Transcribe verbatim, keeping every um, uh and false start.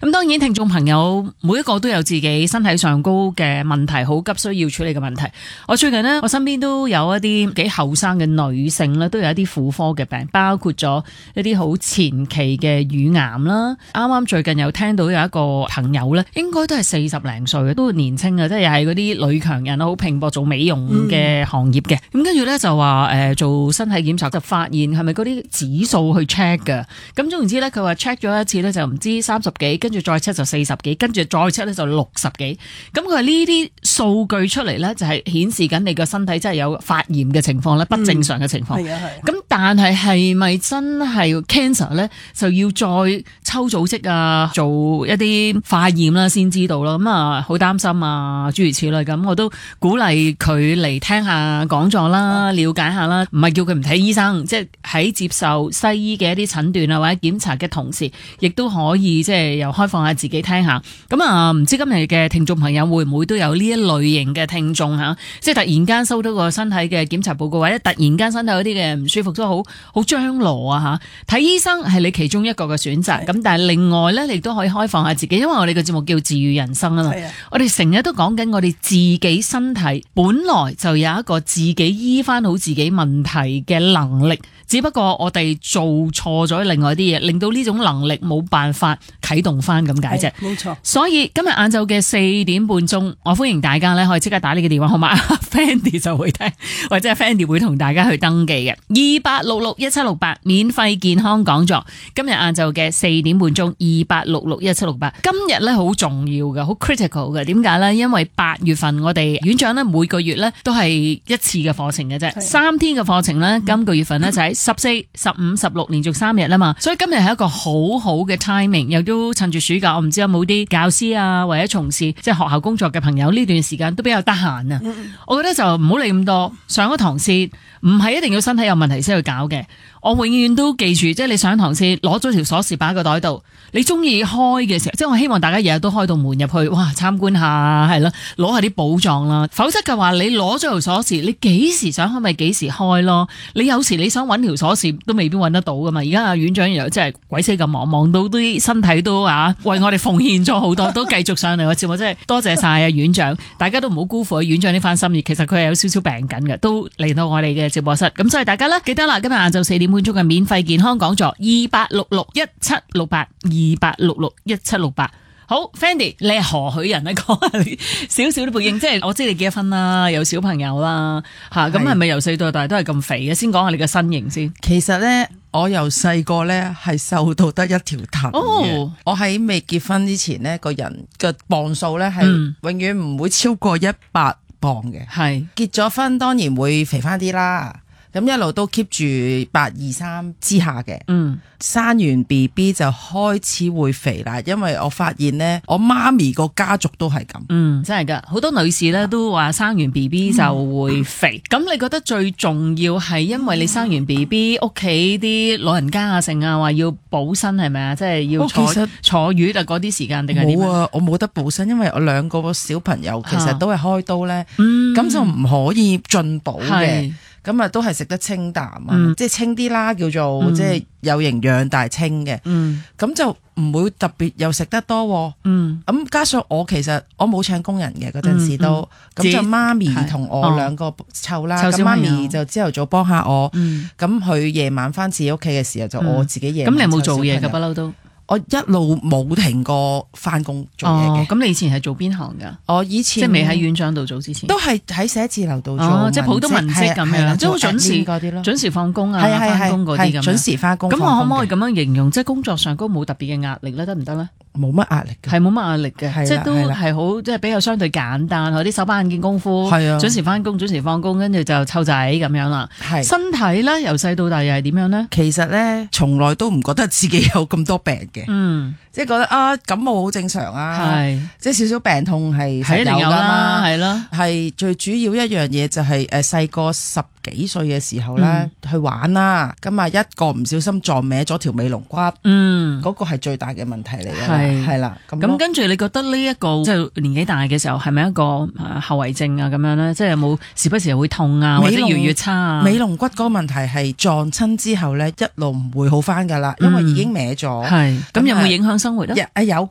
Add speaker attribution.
Speaker 1: 咁當然聽眾朋友每一個都有自己身體上高嘅問題，好急需要處理嘅問題。我最近呢，我身邊都有一啲幾後生嘅女性咧，都有一啲婦科嘅病，包括咗一啲好前期嘅乳癌啦。啱啱最近有聽到有一個朋友咧，應該都係四十零歲嘅，都年輕嘅，即係又係嗰啲女強人，好拼搏做美容嘅行業嘅。咁跟住咧就話誒、呃、做身體檢查就發現係咪嗰啲指數去 check 㗎？咁總言之咧，佢話 check 咗一次咧就唔知三十幾，跟住再 check 就四十幾，跟住再 check 咧就六十幾。咁佢話呢啲數據出嚟咧，就係顯示緊你個身體真係有發炎嘅情況咧，不正常嘅情況。係啊係。咁但係係咪真係 cancer 咧，就要再抽組織啊，做一啲化驗啦先知道咯。咁啊，好擔心啊，諸如此類。咁我都鼓勵佢嚟聽下講座啦，了解下啦。唔係叫佢唔睇醫生，即係喺接受西醫嘅一啲診斷啊或者檢查嘅同時，亦都可以即係又開放下自己聽下。咁啊，唔知今日嘅聽眾朋友會唔會都有呢一類型嘅聽眾吓？即係突然間收到個身體嘅檢查報告，或者突然間身體有啲嘅唔舒服，都好好張羅啊吓。睇醫生係你其中一個嘅選擇，咁但係另外咧，你都可以開放下自己，因為我哋嘅節目叫治癒人生啊嘛。我哋成日都講緊我哋自己身體本來就有一個自己醫翻好自己問題嘅能力，只不過我哋做錯咗另外啲嘢，令到呢種能力冇辦法啟動翻咁解啫。冇錯。所以今日晏晝嘅四點半鐘，我歡迎大家咧可以即刻打呢個電話號碼，Fandy 就會聽，或者係 Fandy 會同大家去登記嘅二八六六一七六八免費健康講座。今日晏晝嘅四點半鐘，二八六六一七六八。今日咧好重要嘅，好 critical 嘅。點解咧？因為八月份我哋院長咧每個月咧都係一次嘅課程嘅啫，三天嘅課程咧，今個月份咧就喺十四、十五、十六連續三日啦嘛。所以今日係一個好好嘅 timing，又都趁住暑假，我唔知有冇啲教師啊或者從事即係學校工作嘅朋友呢段時間都比較得閒啊。我覺得就唔好理咁多，上咗堂先，唔係一定要身體有問題先去搞嘅。我永遠都記住，即係你上堂先攞咗條鎖匙擺喺個袋度，你中意開嘅時候，即係我希望大家日日都開到門入去，哇，參觀下係咯，攞下啲寶藏啦。否則嘅話，你攞咗條鎖匙，你幾時想開咪幾時開咯。你有時你想揾條鎖匙都未必揾得到噶嘛。而家阿院長又真係鬼死咁忙，忙到啲身體都啊為我哋奉獻咗好多，都繼續上嚟個節目，真係多謝晒啊院長。大家都唔好辜負啊院長呢番心意，其實佢係有少少病緊嘅，都嚟到我哋嘅直播室。咁所以大家咧記得啦，今日晏晝四點半鐘嘅免費健康講座，二八六六一七六八，二八六六一七六八。好 ，Fandy， 你係何許人啊？講下你少少啲背景，即係我知你結咗婚啦，有小朋友啦，吓咁係咪由細到大都係咁肥嘅？先講下你嘅身形先。
Speaker 2: 其實咧，我由細個咧係瘦到得一條藤嘅。哦、我喺未結婚之前咧，個人嘅磅數咧係永遠唔會超過一百磅嘅。係、嗯、結咗婚當然會肥翻啲啦。咁一路都 keep 住八二三之下嘅，嗯，生完 B B 就開始會肥啦，因為我發現咧，我媽咪個家族都係咁，
Speaker 1: 嗯，真係噶，好多女士咧都話生完 B B 就會肥。咁、嗯、你覺得最重要係因為你生完 B B 屋企啲老人家啊，成啊話要補身係咪啊？即係要坐其實坐月啊嗰啲時間定係點？冇啊，
Speaker 2: 我冇得補身，因為我兩個小朋友其實都係開刀咧，咁、嗯、就唔可以進補嘅。咁啊，都係食得清淡啊，嗯、即係清啲啦，叫做、嗯、即係有營養但係清嘅。咁、嗯、就唔會特別又食得多。咁、嗯、加上我其實我冇請工人嘅嗰陣時都，咁、嗯嗯、就媽咪同我兩個湊啦。咁媽咪就朝頭早幫下我，咁佢夜晚翻自己屋企嘅時候就我自己夜晚。咁、嗯、你有冇做嘢㗎？不嬲都。我一路冇停過翻工做嘢嘅。咁、
Speaker 1: 哦、你以前係做邊行噶？
Speaker 2: 我以前
Speaker 1: 即係未喺院長度做之前，
Speaker 2: 都係喺寫字樓度做、
Speaker 1: 哦，即係普通文職咁樣，即係好準時嗰啲咯，準時放工啊，翻工嗰啲咁。準時翻工。咁我可唔可以咁樣形容，即係工作上都冇特別嘅壓力咧？得唔得咧？
Speaker 2: 冇乜壓力嘅，
Speaker 1: 係冇乜壓力嘅，即係都係好，即係比較相對簡單，啲手把眼見功夫，係啊，準時翻工，準時放工，跟住就湊仔咁樣啦。係身體咧，由細到大又係點樣咧？
Speaker 2: 其實咧，從來都唔覺得自己有咁多病嘅，嗯，即係覺得啊，感冒好正常啊，係，即係少少病痛係實有噶嘛，係啦，係最主要一樣嘢就係誒細個十幾歲嘅時候咧、嗯、去玩啦，咁啊一個唔小心撞歪咗條尾龍骨，嗯，嗰、嗰個係最大嘅問題嚟嘅。係啦，咁跟住你覺得呢、這、一個即係年紀大嘅時候，係咪一個後遺症啊？咁樣咧，即係有冇時不時會痛啊，或者越嚟越差啊？尾龍骨嗰個問題係撞親之後咧，一路唔會好翻噶啦，因為已經歪咗。係、嗯、咁有冇影響生活咧？有噶，